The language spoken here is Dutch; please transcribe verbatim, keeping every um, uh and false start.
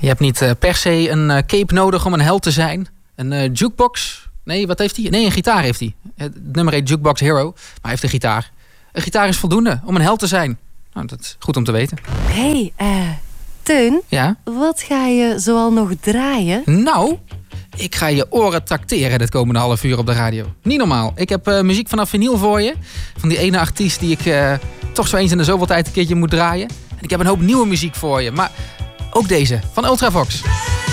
Je hebt niet uh, per se een uh, cape nodig om een held te zijn. Een uh, jukebox. Nee, wat heeft hij? Nee, een gitaar heeft hij. Het nummer heet Jukebox Hero. Maar hij heeft een gitaar. Een gitaar is voldoende om een held te zijn. Nou, dat is goed om te weten. Hé, hey, uh, Teun. Ja? Wat ga je zoal nog draaien? Nou, ik ga je oren trakteren dit komende half uur op de radio. Niet normaal. Ik heb uh, muziek vanaf vinyl voor je. Van die ene artiest die ik uh, toch zo eens in de zoveel tijd een keertje moet draaien. En ik heb een hoop nieuwe muziek voor je. Maar ook deze, van Ultravox.